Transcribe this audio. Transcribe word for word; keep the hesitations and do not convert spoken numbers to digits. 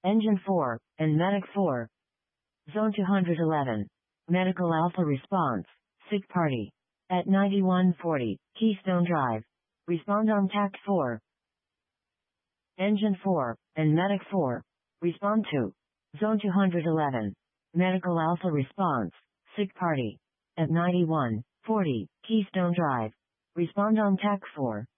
Engine four, and Medic four. Zone two hundred eleven. Medical Alpha response. Sick party. At ninety-one forty, Keystone Drive. Respond on T A C four. Engine four, and Medic four. Respond to. Zone two hundred eleven. Medical Alpha response. Sick party. At ninety-one forty, Keystone Drive. Respond on T A C four.